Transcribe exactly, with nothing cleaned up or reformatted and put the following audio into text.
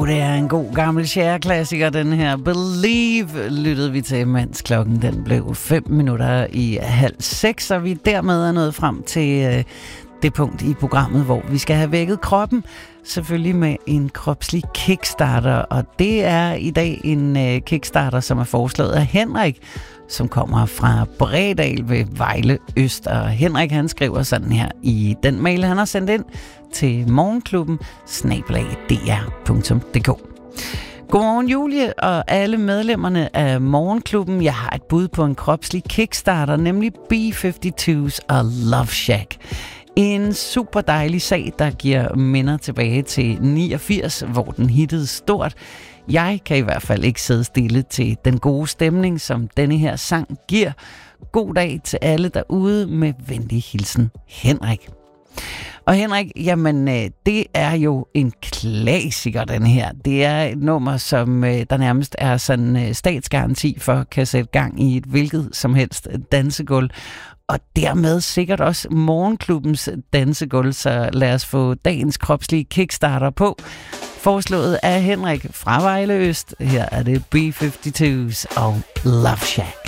det er en god gammel Cher-klassiker, den her Believe, lyttede vi til, mens klokken den blev fem minutter i halv seks, og vi dermed er nået frem til øh, det punkt i programmet, hvor vi skal have vækket kroppen, selvfølgelig med en kropslig kickstarter, og det er i dag en øh, kickstarter, som er foreslået af Henrik, som kommer fra Bredal ved Vejle Øst, og Henrik han skriver sådan her i den mail, han har sendt ind til morgenklubben snabel-a d r punktum d k. Godmorgen Julie og alle medlemmerne af morgenklubben. Jeg har et bud på en kropslig kickstarter, nemlig B halvtreds og Love Shack. En super dejlig sag, der giver minder tilbage til niogfirs, hvor den hittede stort. Jeg kan i hvert fald ikke sidde stille til den gode stemning, som denne her sang giver. God dag til alle derude, med venlig hilsen, Henrik. Og Henrik, jamen det er jo en klassiker, den her. Det er et nummer, som der nærmest er sådan statsgaranti for kan sætte gang i et hvilket som helst dansegulv. Og dermed sikkert også morgenklubbens dansegulv, så lad os få dagens kropslige kickstarter på. Foreslået af Henrik fra Vejle Øst. Her er det B halvtreds og Love Shack.